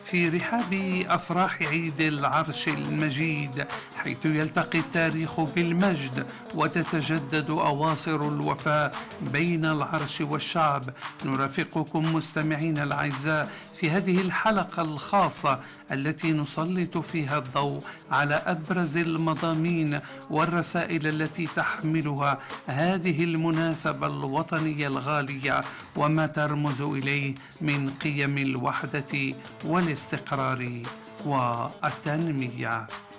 في رحاب أفراح عيد العرش المجيد، حيث يلتقي التاريخ بالمجد وتتجدد أواصر الوفاء بين العرش والشعب. نرافقكم مستمعين الأعزاء في هذه الحلقة الخاصة التي نسلط فيها الضوء على أبرز المضامين والرسائل التي تحملها هذه المناسبة الوطنية الغالية، وما ترمز إليه من قيم الوحدة والاستقرار والتنمية.